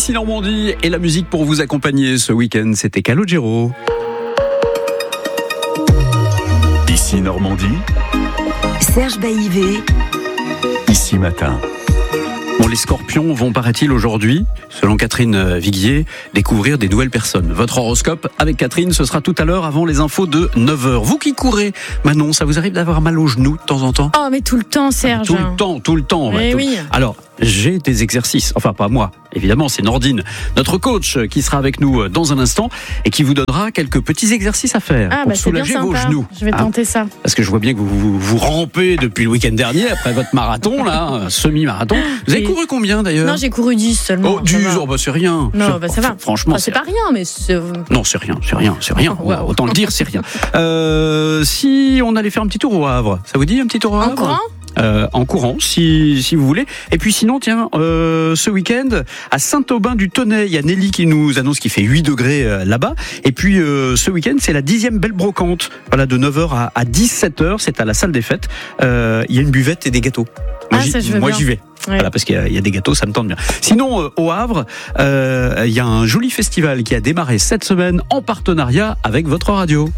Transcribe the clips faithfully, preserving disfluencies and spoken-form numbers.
Ici Normandie et la musique pour vous accompagner ce week-end, c'était Calogero. Ici Normandie, Serge Baillivet. Ici Matin. Bon, les scorpions vont, paraît-il, aujourd'hui, selon Catherine Viguier, découvrir des nouvelles personnes. Votre horoscope avec Catherine, ce sera tout à l'heure avant les infos de neuf heures. Vous qui courez, Manon, ça vous arrive d'avoir mal aux genoux de temps en temps ? Oh, mais tout le temps, Serge. Tout le temps, tout le temps. Eh ouais, tout... oui. Alors, j'ai des exercices, enfin pas moi, évidemment, c'est Nordine, notre coach qui sera avec nous dans un instant et qui vous donnera quelques petits exercices à faire Ah, pour bah c'est bien soulager vos sympa. genoux. Je vais Hein ? tenter ça. Parce que je vois bien que vous vous, vous rampez depuis le week-end dernier, après votre marathon, là, un semi-marathon. Vous avez Et- couru combien d'ailleurs ? Non, j'ai couru dix seulement. Oh, ça dix, va. oh, bah c'est rien. Non, C'est- bah ça va. Franchement, Enfin, c'est pas rien, mais c'est... Non, c'est rien, c'est rien, c'est rien. Oh, wow. Autant le dire, c'est rien. Euh, si on allait faire un petit tour au Havre, ça vous dit un petit tour au En Havre ? courant Euh, en courant, si, si vous voulez. Et puis sinon, tiens, euh, ce week-end, à Saint-Aubin-du-Tonnet, il y a Nelly qui nous annonce qu'il fait huit degrés euh, là-bas. Et puis euh, ce week-end, c'est la dixième Belle Brocante. Voilà, de neuf heures à, à dix-sept heures, c'est à la salle des fêtes. Euh, Il y a une buvette et des gâteaux. Moi, Ah, j'y- ça, je veux moi bien. j'y vais. Ouais. Voilà, parce qu'il y, a- il y a des gâteaux, ça me tente bien. Sinon, euh, au Havre, euh, il y a un joli festival qui a démarré cette semaine en partenariat avec votre radio.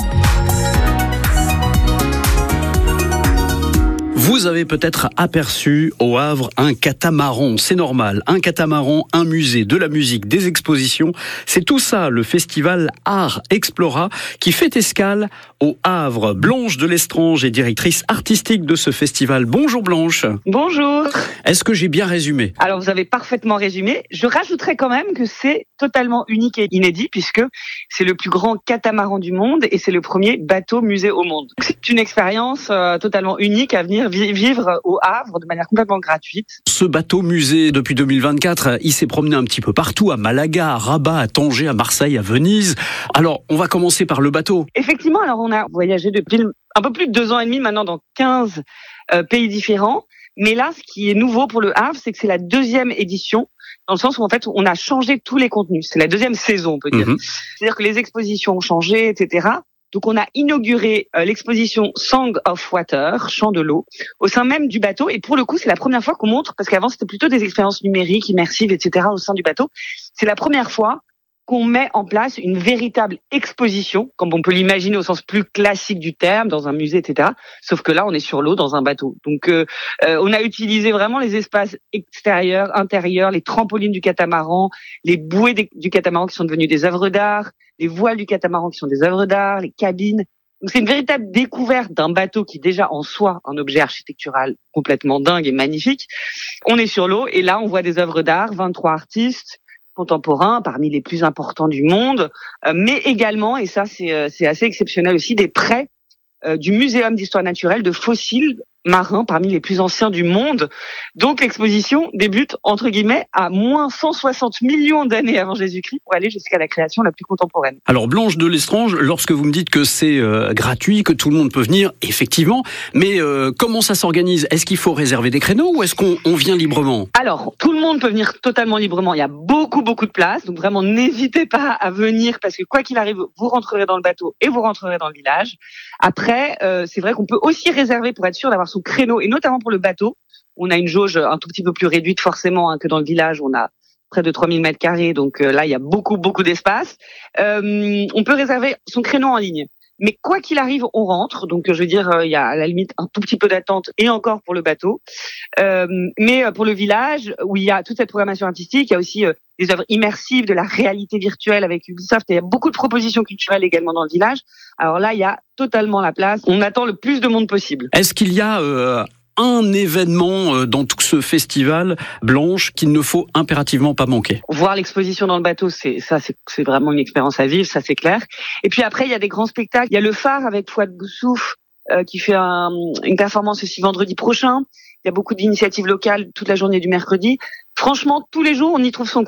Vous avez peut-être aperçu au Havre un catamaran, c'est normal. Un catamaran, un musée, de la musique, des expositions. C'est tout ça, le festival Art Explora, qui fait escale au Havre. Blanche de Lestrange est directrice artistique de ce festival. Bonjour Blanche. Bonjour. Est-ce que j'ai bien résumé ? Alors vous avez parfaitement résumé. Je rajouterais quand même que c'est totalement unique et inédit puisque c'est le plus grand catamaran du monde et c'est le premier bateau musée au monde. C'est une expérience euh, totalement unique à venir vi- vivre au Havre de manière complètement gratuite. Ce bateau musée, depuis deux mille vingt-quatre, il s'est promené un petit peu partout, à Malaga, à Rabat, à Tanger, à Marseille, à Venise. Alors, on va commencer par le bateau. Effectivement, alors on a voyagé depuis un peu plus de deux ans et demi maintenant dans quinze euh, pays différents. Mais là, ce qui est nouveau pour le Havre, c'est que c'est la deuxième édition, dans le sens où en fait, on a changé tous les contenus. C'est la deuxième saison, on peut dire. Mhm. C'est-à-dire que les expositions ont changé, et cetera. Donc, on a inauguré euh, l'exposition Song of Water, chant de l'eau, au sein même du bateau. Et pour le coup, c'est la première fois qu'on montre, parce qu'avant, c'était plutôt des expériences numériques, immersives, et cetera, au sein du bateau. C'est la première fois qu'on met en place une véritable exposition, comme on peut l'imaginer au sens plus classique du terme, dans un musée, et cetera. Sauf que là, on est sur l'eau, dans un bateau. Donc, euh, euh, on a utilisé vraiment les espaces extérieurs, intérieurs, les trampolines du catamaran, les bouées des- du catamaran qui sont devenues des œuvres d'art, les voiles du catamaran qui sont des œuvres d'art, les cabines. Donc, c'est une véritable découverte d'un bateau qui est déjà en soi un objet architectural complètement dingue et magnifique. On est sur l'eau et là, on voit des œuvres d'art, vingt-trois artistes contemporains parmi les plus importants du monde, euh, mais également, et ça c'est euh, c'est assez exceptionnel aussi, des prêts euh, du Muséum d'histoire naturelle de fossiles marins parmi les plus anciens du monde. Donc l'exposition débute entre guillemets à moins cent soixante millions d'années avant Jésus-Christ pour aller jusqu'à la création la plus contemporaine. Alors, Blanche de Lestrange, lorsque vous me dites que c'est euh, gratuit, que tout le monde peut venir, effectivement, mais euh, comment ça s'organise ? Est-ce qu'il faut réserver des créneaux ou est-ce qu'on on vient librement ? Alors, tout le monde peut venir totalement librement. Il y a beaucoup, beaucoup de places. Donc, vraiment, n'hésitez pas à venir parce que quoi qu'il arrive, vous rentrerez dans le bateau et vous rentrerez dans le village. Après, euh, c'est vrai qu'on peut aussi réserver pour être sûr d'avoir son créneau et notamment pour le bateau. On a une jauge un tout petit peu plus réduite forcément hein, que dans le village. On a près de trois mille mètres carrés. Donc euh, là, il y a beaucoup, beaucoup d'espace. Euh, on peut réserver son créneau en ligne. Mais quoi qu'il arrive, on rentre. Donc, je veux dire, euh, il y a à la limite un tout petit peu d'attente et encore pour le bateau. Euh, mais pour le village, où il y a toute cette programmation artistique, il y a aussi euh, des œuvres immersives, de la réalité virtuelle avec Ubisoft. Et il y a beaucoup de propositions culturelles également dans le village. Alors là, il y a totalement la place. On attend le plus de monde possible. Est-ce qu'il y a euh, un événement euh, dans tout ce festival, Blanche, qu'il ne faut impérativement pas manquer ? Voir l'exposition dans le bateau, c'est ça, c'est, c'est vraiment une expérience à vivre, ça c'est clair. Et puis après, il y a des grands spectacles. Il y a le Phare avec Fouad Boussouf euh, qui fait un, une performance aussi vendredi prochain. Il y a beaucoup d'initiatives locales toute la journée du mercredi. Franchement, tous les jours, on y trouve son compte.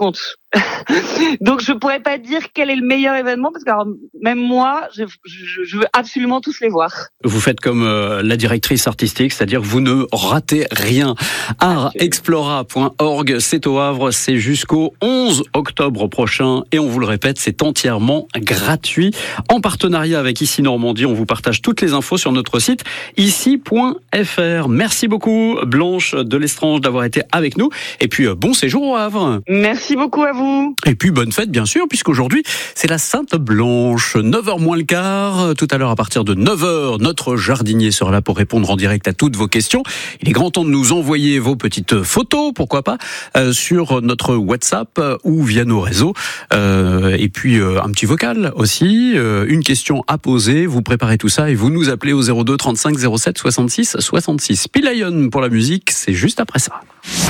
Donc je pourrais pas dire quel est le meilleur événement parce que alors, même moi, je, je, je veux absolument tous les voir. Vous faites comme euh, la directrice artistique, c'est-à-dire que vous ne ratez rien. art explora point org, c'est au Havre, c'est jusqu'au onze octobre prochain et on vous le répète, c'est entièrement gratuit. En partenariat avec Ici Normandie, on vous partage toutes les infos sur notre site ici point f r. Merci beaucoup Blanche de Lestrange d'avoir été avec nous et puis euh, bon séjour au Havre. Merci beaucoup à vous. Et puis bonne fête bien sûr, puisqu'aujourd'hui c'est la Sainte Blanche. neuf heures moins le quart, tout à l'heure à partir de neuf heures, notre jardinier sera là pour répondre en direct à toutes vos questions. Il est grand temps de nous envoyer vos petites photos, pourquoi pas, euh, sur notre WhatsApp euh, ou via nos réseaux. Euh, et puis euh, un petit vocal aussi, euh, une question à poser, vous préparez tout ça et vous nous appelez au zéro deux trente-cinq zéro sept soixante-six soixante-six. Pilayon pour la musique, c'est juste après ça.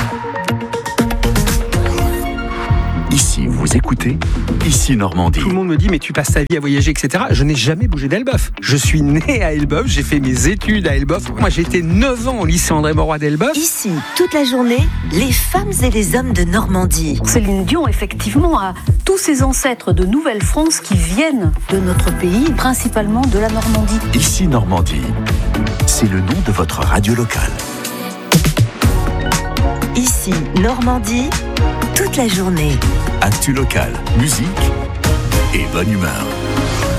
Ici, vous écoutez Ici Normandie. Tout le monde me dit, mais tu passes ta vie à voyager, et cetera. Je n'ai jamais bougé d'Elbeuf. Je suis né à Elbeuf, j'ai fait mes études à Elbeuf. Moi, j'ai été neuf ans au lycée André-Mauroy d'Elbeuf. Ici, toute la journée, les femmes et les hommes de Normandie. Céline Dion, effectivement, a tous ses ancêtres de Nouvelle-France qui viennent de notre pays, principalement de la Normandie. Ici Normandie, c'est le nom de votre radio locale. Ici, Normandie, toute la journée. Actu locale, musique et bonne humeur.